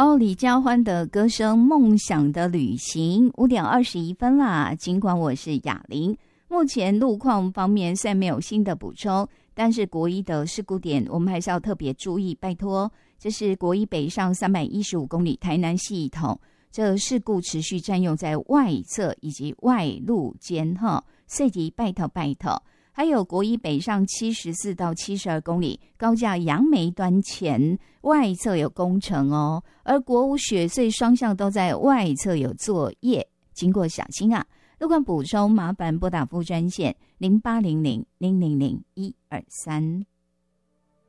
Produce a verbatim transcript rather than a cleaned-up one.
哦，李佳欢的歌声，梦想的旅行，五点二十一分啦。尽管我是雅玲，目前路况方面虽然没有新的补充，但是国一的事故点我们还是要特别注意，拜托。这是国一北上三百一十五公里台南系统，这事故持续占用在外侧以及外路间哈，所以拜托拜托。还有国一北上七十四到七十二公里高架杨梅端前外侧有工程哦，而国五雪隧双向都在外侧有作业，经过小心啊。路况补充麻烦拨打副专线零八零零零零零一二三。